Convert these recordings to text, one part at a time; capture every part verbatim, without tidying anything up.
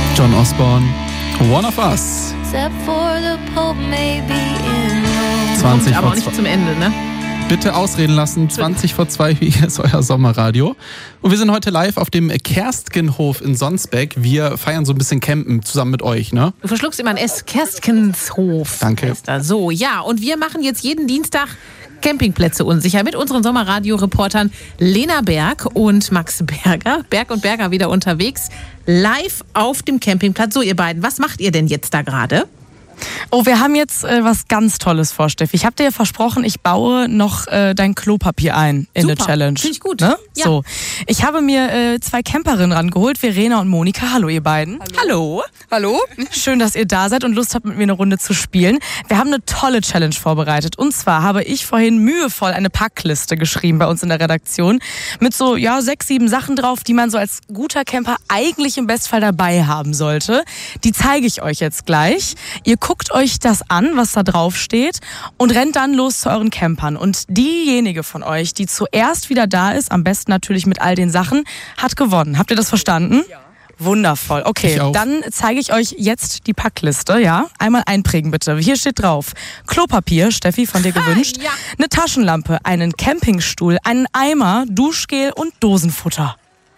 John Osborne, One of Us. zwanzig aber auch vor nicht zwei. zum Ende, ne? Bitte ausreden lassen, zwanzig vor zwei, hier ist euer Sommerradio. Und wir sind heute live auf dem Kerstgenhof in Sonsbeck. Wir feiern so ein bisschen Campen zusammen mit euch, ne? Du verschluckst immer ein S. Kerstgenshof. Danke. So, ja, und wir machen jetzt jeden Dienstag Campingplätze unsicher mit unseren Sommerradio-Reportern Lena Berg und Max Berger. Berg und Berger wieder unterwegs, live auf dem Campingplatz. So, ihr beiden, was macht ihr denn jetzt da gerade? Oh, wir haben jetzt äh, was ganz Tolles vor, Steffi. Ich habe dir ja versprochen, ich baue noch äh, dein Klopapier ein in der Challenge. Finde ich gut. Ne? Ja. So, ich habe mir äh, zwei Camperinnen rangeholt, Verena und Monika. Hallo, ihr beiden. Hallo. Hallo. Schön, dass ihr da seid und Lust habt, mit mir eine Runde zu spielen. Wir haben eine tolle Challenge vorbereitet. Und zwar habe ich vorhin mühevoll eine Packliste geschrieben bei uns in der Redaktion mit so ja sechs, sieben Sachen drauf, die man so als guter Camper eigentlich im Bestfall dabei haben sollte. Die zeige ich euch jetzt gleich. Ihr guckt euch das an, was da drauf steht und rennt dann los zu euren Campern. Und diejenige von euch, die zuerst wieder da ist, am besten natürlich mit all den Sachen, hat gewonnen. Habt ihr das verstanden? Ja. Wundervoll. Okay, dann zeige ich euch jetzt die Packliste, ja? Einmal einprägen bitte. Hier steht drauf: Klopapier, Steffi, von dir gewünscht, ja. Eine Taschenlampe, einen Campingstuhl, einen Eimer, Duschgel und Dosenfutter.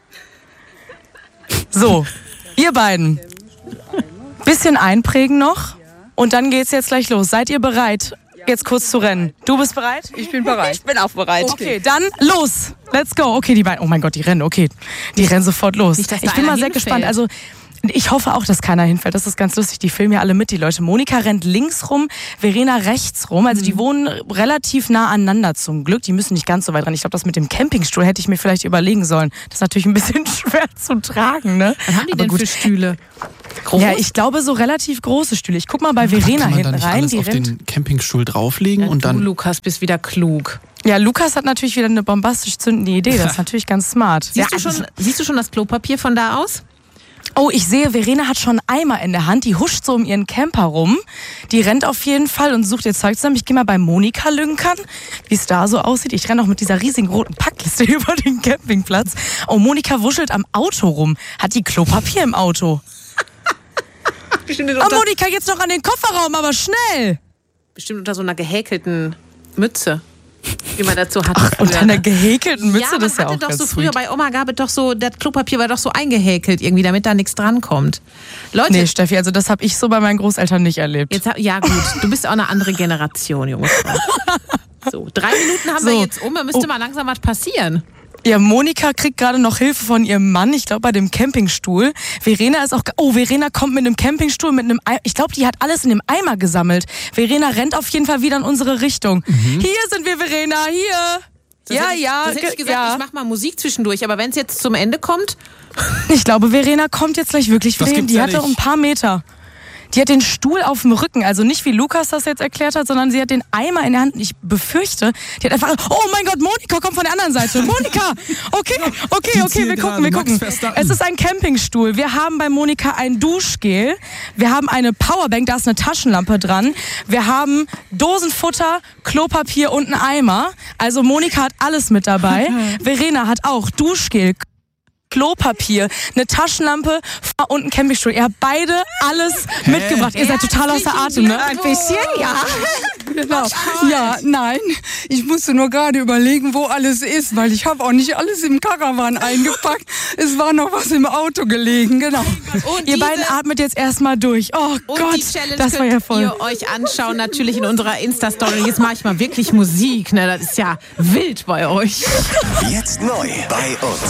So, ihr beiden. Bisschen einprägen noch. Und dann geht's jetzt gleich los. Seid ihr bereit, jetzt kurz zu rennen? Du bist bereit? Ich bin bereit. Ich bin auch bereit. Okay, dann los. Let's go. Okay, die beiden. Oh mein Gott, die rennen. Okay, die rennen sofort los. Nicht, dass da ich bin einer mal sehr hinfällt. gespannt. Also ich hoffe auch, dass keiner hinfällt. Das ist ganz lustig. Die filmen ja alle mit, die Leute. Monika rennt links rum, Verena rechts rum. Also die wohnen relativ nah aneinander zum Glück. Die müssen nicht ganz so weit ran. Ich glaube, das mit dem Campingstuhl hätte ich mir vielleicht überlegen sollen. Das ist natürlich ein bisschen schwer zu tragen, ne? Was haben die Aber denn gut. für Stühle? Groß? Ja, ich glaube so relativ große Stühle. Ich guck mal bei Verena Kann man hinten da nicht rein. alles Die auf rennt. den Campingstuhl drauflegen Ja, und du, dann... Lukas, bist wieder klug. Ja, Lukas hat natürlich wieder eine bombastisch zündende Idee. Das ist natürlich ganz smart. Siehst, Ja, du schon, siehst du schon das Klopapier von da aus? Oh, ich sehe, Verena hat schon einen Eimer in der Hand. Die huscht so um ihren Camper rum. Die rennt auf jeden Fall und sucht ihr Zeug zusammen. Ich gehe mal bei Monika lünkern, wie es da so aussieht. Ich renne auch mit dieser riesigen roten Packliste über den Campingplatz. Oh, Monika wuschelt am Auto rum. Hat die Klopapier im Auto? Bestimmt Oh, unter, Monika, jetzt noch an den Kofferraum, aber schnell! bestimmt unter so einer gehäkelten Mütze, die man dazu hatte. Ach, unter einer gehäkelten Mütze, ja, man das ist ja hatte auch doch ganz so früher sweet. bei Oma gab es doch so, das Klopapier war doch so eingehäkelt irgendwie, damit da nichts drankommt. Leute, Nee, Steffi, also das habe ich so bei meinen Großeltern nicht erlebt. jetzt, hab- ja gut, du bist auch eine andere Generation, Junge Frau. So, drei Minuten haben wir So. jetzt um, da müsste Oh. mal langsam was passieren. Ja, Monika kriegt gerade noch Hilfe von ihrem Mann, ich glaube bei dem Campingstuhl. Verena ist auch, oh, Verena kommt mit einem Campingstuhl, mit einem Eimer. Ich glaube, die hat alles in dem Eimer gesammelt. Verena rennt auf jeden Fall wieder in unsere Richtung. Mhm. Hier sind wir, Verena, hier. Das ja, hätte ich, ja, Das hätte ich ge- gesagt, ja. ich mach mal Musik zwischendurch, aber wenn es jetzt zum Ende kommt, Ich glaube, Verena kommt jetzt gleich wirklich Das wieder hin. gibt's Die ja hatte nicht. ein paar Meter. Die hat den Stuhl auf dem Rücken, also nicht wie Lukas das jetzt erklärt hat, sondern sie hat den Eimer in der Hand. Ich befürchte, die hat einfach, oh mein Gott, Monika kommt von der anderen Seite. Monika, okay, okay, Die okay, ziehen wir gerade gucken, wir Max gucken. Verstappen. Es ist ein Campingstuhl. Wir haben bei Monika ein Duschgel. Wir haben eine Powerbank, da ist eine Taschenlampe dran. Wir haben Dosenfutter, Klopapier und einen Eimer. Also Monika hat alles mit dabei. Verena hat auch Duschgel, Klopapier, eine Taschenlampe und einen Campingstuhl. Ihr habt beide alles mitgebracht. Ihr seid total außer Atem, ne? Ein bisschen, ja. Genau. Ja, nein. Ich musste nur gerade überlegen, wo alles ist, weil ich habe auch nicht alles im Karawan eingepackt. Es war noch was im Auto gelegen, genau. und Ihr diese, beiden atmet jetzt erstmal durch. Oh und Gott, die Challenge das war könnt ja voll. ihr euch anschauen, natürlich in unserer Insta-Story. Jetzt mache ich mal wirklich Musik, ne? Das ist ja wild bei euch. Jetzt neu bei uns.